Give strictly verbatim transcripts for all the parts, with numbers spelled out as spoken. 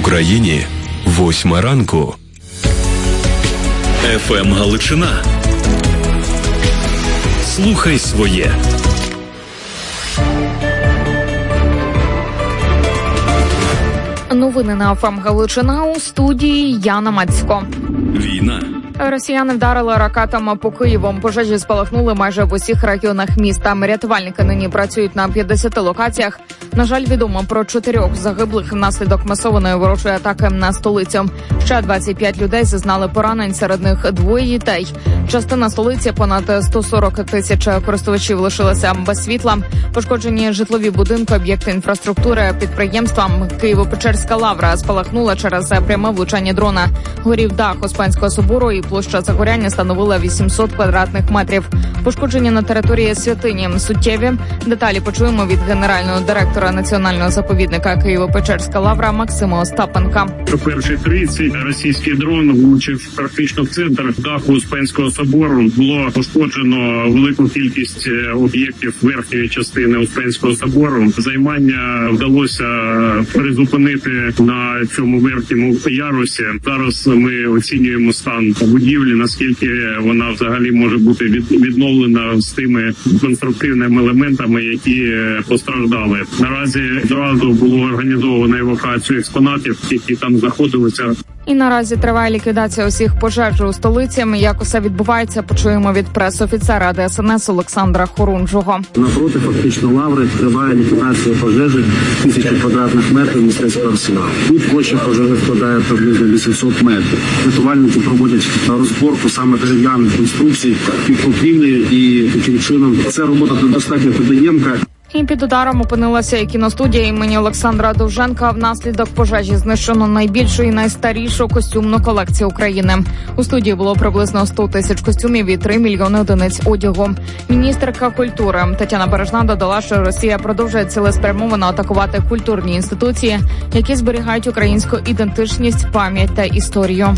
Україні восьма ранку. еф ем Галичина. Слухай своє. Новини на еф ем Галичина, у студії Яна Мацько. Війна. Росіяни вдарили ракетами по Києву. Пожежі спалахнули майже в усіх районах міста. Рятувальники нині працюють на п'ятдесяти локаціях. На жаль, відомо про чотирьох загиблих внаслідок масованої ворожої атаки на столицю. Ще двадцять п'ять людей зазнали поранень, серед них двоє дітей. Частина столиці, понад сто сорок тисяч користувачів, лишилися без світла. Пошкоджені житлові будинки, об'єкти інфраструктури, підприємства. Києво-Печерська лавра спалахнула через пряме влучання дрона. Горів дах Успенського собору і площа загоряння становила вісімсот квадратних метрів. Пошкодження на території святині суттєві. Деталі почуємо від генерального директора Національного заповідника Києво-Печерська лавра Максима Остапенка. О першій тридцять російський дрон влучив практично в центр даху Успенського собору. Було пошкоджено велику кількість об'єктів верхньої частини Успенського собору. Займання вдалося призупинити на цьому верхньому ярусі. Зараз ми оцінюємо стан будівлі, наскільки вона взагалі може бути відновлена з тими конструктивними елементами, які постраждали. Наразі зразу було організовано евакуацію експонатів, які там знаходилися. І наразі триває ліквідація усіх пожеж у столиці. Як усе відбувається, почуємо від прес-офіцера Де Ес Ен Ес Олександра Хорунжого. Напроти фактично лаври триває ліквідація пожежі тисячі квадратних метрів мистецького арсеналу. Тут площа пожежі складає приблизно вісімсот метрів. Рятувальники проводять розборку саме дерев'яних конструкцій під покрівлею і таким чином ця робота достатньо трудоємка. І під ударом опинилася і кіностудія імені Олександра Довженка. Внаслідок пожежі знищено найбільшу і найстарішу костюмну колекцію України. У студії було приблизно сто тисяч костюмів і три мільйони одиниць одягу. Міністерка культури Тетяна Бережна додала, що Росія продовжує цілеспрямовано атакувати культурні інституції, які зберігають українську ідентичність, пам'ять та історію.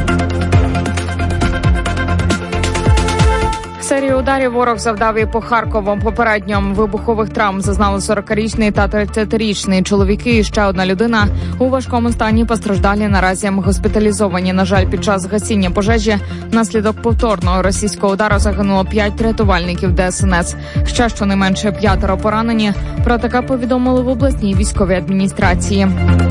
Серію ударів ворог завдав і по Харкову. Попередньо вибухових травм зазнали сорокарічний та тридцятирічний чоловіки і ще одна людина. У важкому стані постраждалі наразі госпіталізовані. На жаль, під час гасіння пожежі внаслідок повторного російського удару загинуло п'ять рятувальників Де Ес Ен Ес. Ще щонайменше п'ятеро поранені. Про таке повідомили в обласній військовій адміністрації.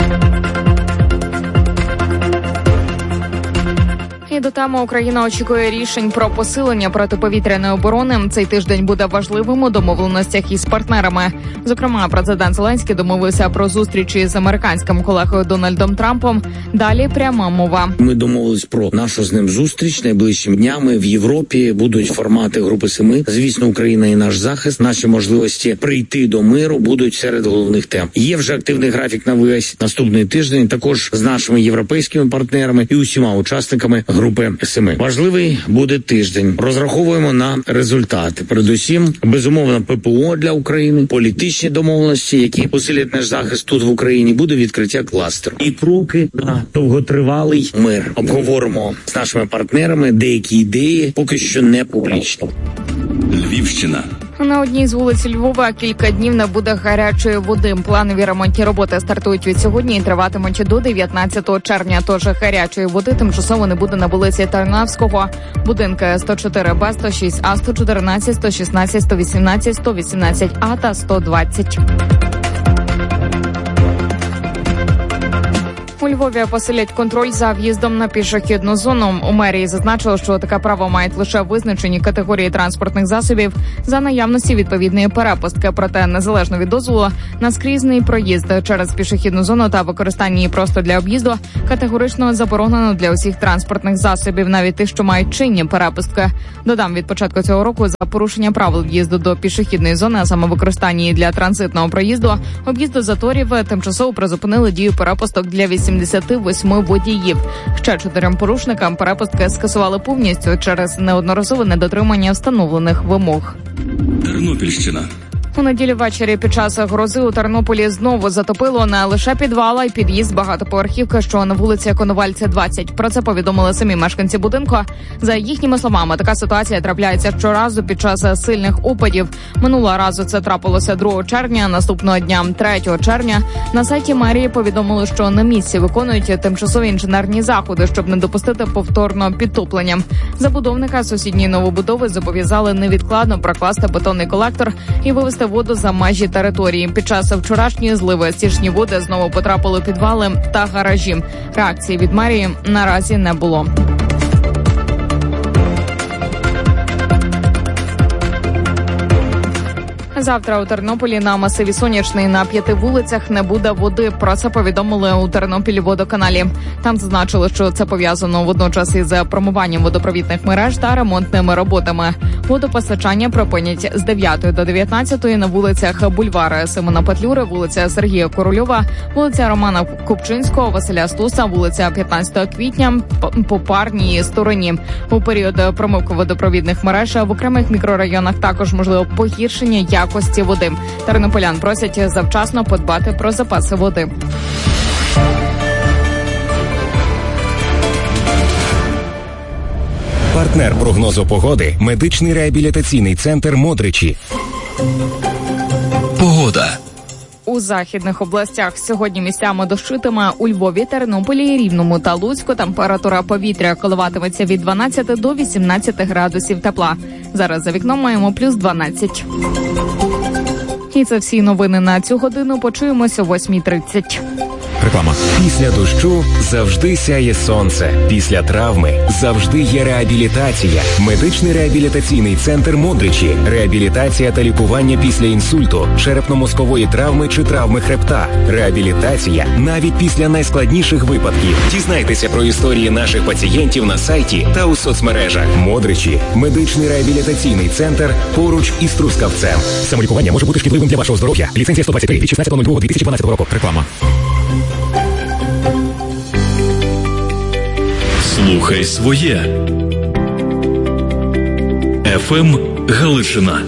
І до теми Україна очікує рішень про посилення протиповітряної оборони. Цей тиждень буде важливим у домовленостях із партнерами. Зокрема, президент Зеленський домовився про зустрічі з американським колегою Дональдом Трампом. Далі пряма мова. Ми домовились про нашу з ним зустріч. Найближчими днями в Європі будуть формати Групи Семи. Звісно, Україна і наш захист, наші можливості прийти до миру будуть серед головних тем. Є вже активний графік на весь наступний тиждень, також з нашими європейськими партнерами і усіма учасниками Групи Семи. Важливий буде тиждень. Розраховуємо на результати. Передусім, безумовно, Пе Пе О для України, політичні домовленості, які посилять наш захист тут в Україні, буде відкриття кластеру. І кроки на довготривалий мир. Обговоримо з нашими партнерами деякі ідеї, поки що не публічно. Львівщина. На одній з вулиць Львова кілька днів не буде гарячої води. Планові ремонтні роботи стартують від сьогодні і триватимуть до дев'ятнадцятого червня. Тож гарячої води тимчасово не буде на вулиці Тарнавського. Будинки сто чотири Б, сто шість А, сто чотирнадцять, сто шістнадцять, сто вісімнадцять, сто вісімнадцять А та сто двадцять. У Львові посилять контроль за в'їздом на пішохідну зону. У мерії зазначили, що таке право мають лише визначені категорії транспортних засобів за наявності відповідної перепустки. Проте, незалежно від дозволу, наскрізний проїзд через пішохідну зону та використання її просто для об'їзду категорично заборонено для усіх транспортних засобів, навіть тих, що мають чинні перепустки. Додам, від початку цього року за порушення правил в'їзду до пішохідної зони, а саме використання її для транзитного проїзду, об'їзду заторів, тимчасово призупинили дію перепусток для вісімдесят восьми водіїв. Ще чотирьом порушникам перепустки скасували повністю через неодноразове недотримання встановлених вимог. Тернопільщина. У неділю ввечері під час грози у Тернополі знову затопило не лише підвал, а й під'їзд багатоповерхівки, що на вулиці Коновальця, двадцять. Про це повідомили самі мешканці будинку. За їхніми словами, така ситуація трапляється щоразу під час сильних опадів. Минулого разу це трапилося другого червня, наступного дня третього червня. На сайті мерії повідомили, що на місці виконують тимчасові інженерні заходи, щоб не допустити повторного підтоплення. Забудовника сусідньої новобудови зобов'язали невідкладно прокласти бетонний колектор і вивести воду за межі території. Під час вчорашньої зливи стічні води знову потрапили у підвали та гаражі. Реакції від мерії наразі не було. Завтра у Тернополі на масиві Сонячний на п'яти вулицях не буде води. Про це повідомили у Тернопіль водоканалі. Там зазначили, що це пов'язано водночас із промиванням водопровідних мереж та ремонтними роботами. Водопостачання припинять з дев'ятої до дев'ятнадцятої на вулицях Бульвара Симона Петлюри, вулиця Сергія Корольова, вулиця Романа Купчинського, Василя Стуса, вулиця п'ятнадцятого квітня по парній стороні. У період промивки водопровідних мереж в окремих мікрорайонах також можливо погіршення якості води. Тернополян просять завчасно подбати про запаси води. Партнер прогнозу погоди – медичний реабілітаційний центр «Модричі». Погода. У західних областях сьогодні місцями дощитиме. У Львові, Тернополі, Рівному та Луцьку температура повітря коливатиметься від дванадцяти до вісімнадцяти градусів тепла. Зараз за вікном маємо плюс дванадцять. І це всі новини на цю годину. Почуємося о восьмій тридцять. Реклама. Після дощу завжди сяє сонце. Після травми завжди є реабілітація. Медичний реабілітаційний центр «Модричі». Реабілітація та лікування після інсульту, черепно-мозкової травми чи травми хребта. Реабілітація навіть після найскладніших випадків. Дізнайтеся про історії наших пацієнтів на сайті та у соцмережах. «Модричі» – медичний реабілітаційний центр поруч із Трускавцем. Самолікування може бути шкідливим для вашого здоров'я. Ліцензія сто двадцять три від шістнадцятого лютого дві тисячі дванадцятого року. Реклама. Слухай своє. еф ем Галичина.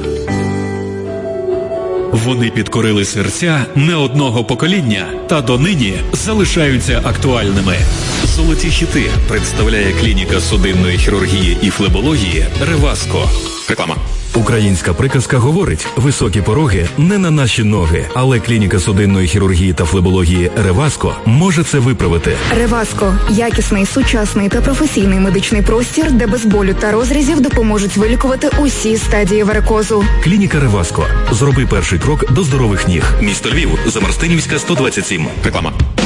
Вони підкорили серця не одного покоління та донині залишаються актуальними. Золоті хіти представляє клініка судинної хірургії і флебології «Реваско». Реклама. Українська приказка говорить: високі пороги не на наші ноги, але клініка судинної хірургії та флебології «Реваско» може це виправити. «Реваско» – якісний, сучасний та професійний медичний простір, де без болю та розрізів допоможуть вилікувати усі стадії варикозу. Клініка «Реваско». Зроби перший крок до здорових ніг. Місто Львів, Замарстинівська, сто двадцять сім. Реклама.